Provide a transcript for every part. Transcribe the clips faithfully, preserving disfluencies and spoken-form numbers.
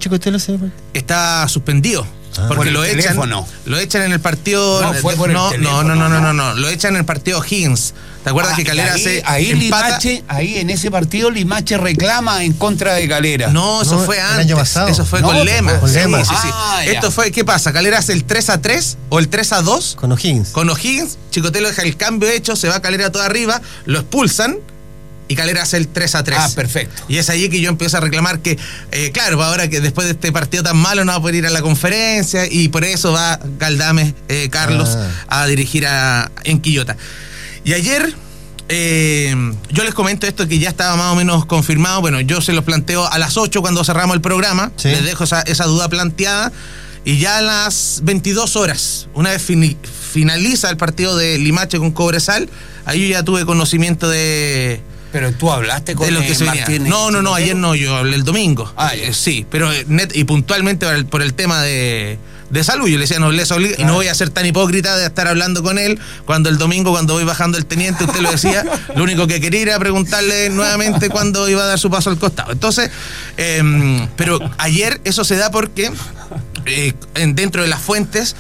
Chicotelo ese partido? Está suspendido. Ah, porque lo echan, teléfono. lo echan en el partido. No, fue por no, el no, no, no, no, no, no, lo echan en el partido Higgins. ¿Te acuerdas ah, que Calera ahí, se ahí empata? Limache, ahí en ese partido Limache reclama en contra de Calera. No, eso no, fue antes. El año pasado. Eso fue no, con Lema. Con Lema. Sí, sí, sí. Ah, Esto fue, ¿qué pasa? Calera hace el tres a tres o el tres a dos. Con O'Higgins. Con O'Higgins. Chicotelo deja el cambio hecho, se va Calera todo arriba, lo expulsan. Y Calera hace el tres a tres. Ah, perfecto. Y es allí que yo empiezo a reclamar que, eh, claro, ahora que después de este partido tan malo no va a poder ir a la conferencia y por eso va Galdames, eh, Carlos, ah. a dirigir a, en Quillota. Y ayer, eh, yo les comento esto que ya estaba más o menos confirmado. Bueno, yo se los planteo a las ocho cuando cerramos el programa. ¿Sí? Les dejo esa, esa duda planteada. Y ya a las veintidós horas, una vez fini, finaliza el partido de Limache con Cobresal, ahí yo ya tuve conocimiento de... Pero tú hablaste con lo que se Martínez. No, no, no, ayer no, yo hablé el domingo. Ah, eh, sí, pero net, y puntualmente por el, por el tema de, de salud. Yo le decía, no les obliga, claro. Y no voy a ser tan hipócrita de estar hablando con él cuando el domingo, cuando voy bajando el teniente, usted lo decía, lo único que quería era preguntarle nuevamente cuándo iba a dar su paso al costado. Entonces, eh, pero ayer eso se da porque eh, dentro de las fuentes,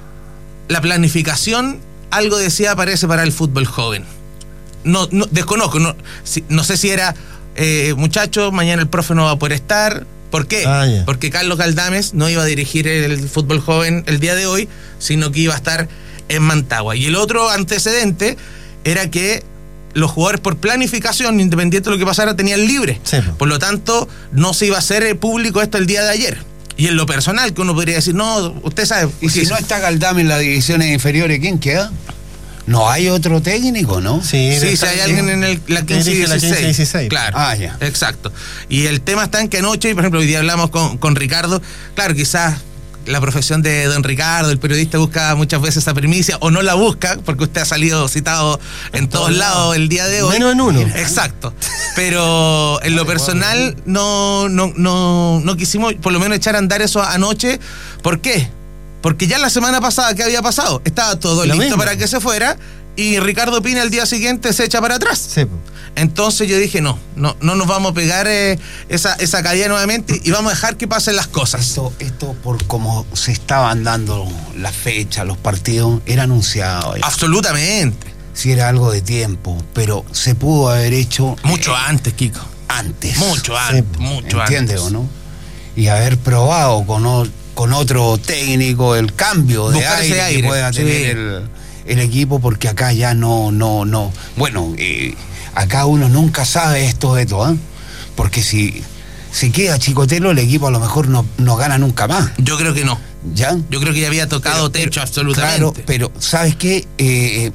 la planificación, algo decía, aparece para el fútbol joven. No, no desconozco, no, si, no sé si era eh, muchachos, mañana el profe no va a poder estar. ¿Por qué? Ah, yeah. Porque Carlos Galdames no iba a dirigir el fútbol joven el día de hoy, sino que iba a estar en Mantagua. Y el otro antecedente era que los jugadores por planificación, independiente de lo que pasara, tenían libre. Sí. Por lo tanto, no se iba a hacer público esto el día de ayer. Y en lo personal, que uno podría decir, no, usted sabe. Y si no está Galdames en las divisiones inferiores, ¿quién queda? No hay otro técnico, ¿no? Sí, sí, si hay alguien en el, la quince y dieciséis. Claro, ah, ya. Exacto. Y el tema está en que anoche, por ejemplo, hoy día hablamos con, con Ricardo, claro, quizás la profesión de don Ricardo, el periodista, busca muchas veces esa primicia, o no la busca, porque usted ha salido citado en, en todos todo lados lado. El día de hoy. Menos en uno. Exacto. Pero en lo personal no, no, no, no quisimos por lo menos echar a andar eso anoche. ¿Por qué? Porque ya la semana pasada, ¿qué había pasado? Estaba todo lo listo mismo para que se fuera y Ricardo Pina al día siguiente se echa para atrás. Sí. Entonces yo dije, no, no, no nos vamos a pegar eh, esa, esa caída nuevamente y vamos a dejar que pasen las cosas. Esto, esto por cómo se estaban dando las fechas, los partidos, era anunciado. Ya. Absolutamente. Si era algo de tiempo, pero se pudo haber hecho... Mucho eh, antes, Kiko. Antes. Mucho antes, sí. mucho ¿Entiendes antes. o no? Y haber probado con... O, con otro técnico, el cambio de aire, aire que pueda tener sí. el, el equipo, porque acá ya no, no, no. Bueno, eh, acá uno nunca sabe esto de todo, ¿eh? Porque si se queda Chicotelo, el equipo a lo mejor no, no gana nunca más. Yo creo que no. ¿Ya? Yo creo que ya había tocado pero, techo pero, absolutamente. Claro, pero ¿sabes qué? Eh,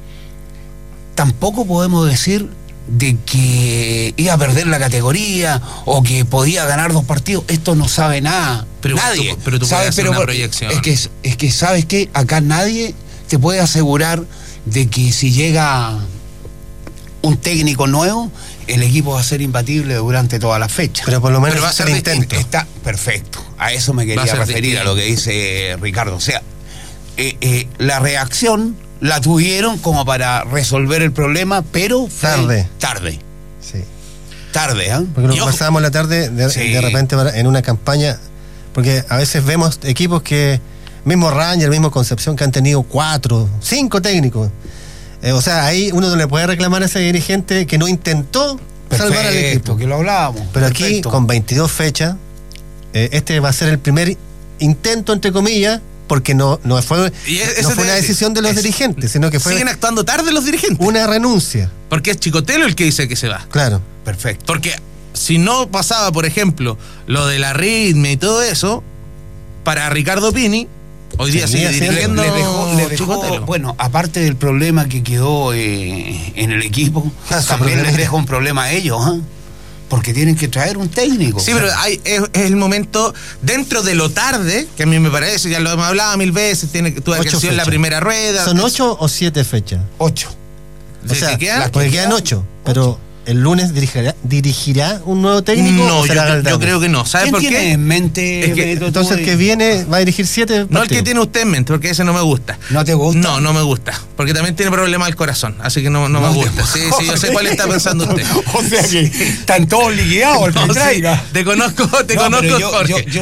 tampoco podemos decir de que iba a perder la categoría o que podía ganar dos partidos. Esto no sabe nada. Pero nadie. Tú, pero tú puedes hacer una proyección. Es que, es que, ¿sabes qué? Acá nadie te puede asegurar de que si llega un técnico nuevo, el equipo va a ser imbatible durante toda la fecha. Pero por lo menos pero va a ser intento. Está perfecto. A eso me quería referir, distinto. A lo que dice Ricardo. O sea, eh, eh, la reacción la tuvieron como para resolver el problema, pero tarde. Tarde. Sí. Tarde, ¿eh? Porque nos pasábamos la tarde de, sí. de repente en una campaña, porque a veces vemos equipos que, mismo Ranger, mismo Concepción, que han tenido cuatro, cinco técnicos. Eh, o sea, ahí uno no le puede reclamar a ese dirigente que no intentó perfecto, salvar al equipo. Que lo hablábamos. Pero perfecto. Aquí, con veintidós fechas, eh, este va a ser el primer intento, entre comillas, porque no, no fue, no fue una decisión de los es, dirigentes, sino que fue... Siguen actuando tarde los dirigentes. Una renuncia. Porque es Chicotelo el que dice que se va. Claro. Perfecto. Porque si no pasaba, por ejemplo, lo de la ritme y todo eso, para Ricardo Pini, hoy día sigue dirigiendo... Le dejó, le dejó, bueno, aparte del problema que quedó eh, en el equipo, ah, también les deja un problema a ellos, ¿eh? Porque tienen que traer un técnico. Sí, pero hay, es, es el momento, dentro de lo tarde, que a mí me parece, ya lo hemos hablado mil veces, tiene, tuve que hacer la primera rueda. ¿Son ocho o siete fechas? Ocho. O sea, queda? Porque quedan ocho, pero... Ocho. ¿El lunes dirigirá, dirigirá un nuevo técnico? No, yo, yo creo que no. ¿Sabe por qué? ¿Tiene en mente? Es que, entonces el que viene va a dirigir siete partidos. No el que tiene usted en mente, porque ese no me gusta. ¿No te gusta? No, no me gusta. Porque también tiene problemas al corazón, así que no, no, no me gusta. Sí, sí, yo sé cuál está pensando usted. O sea que están todos liquidados, el que no, traiga. Sí, te conozco, te no, conozco, yo, Jorge. Yo, yo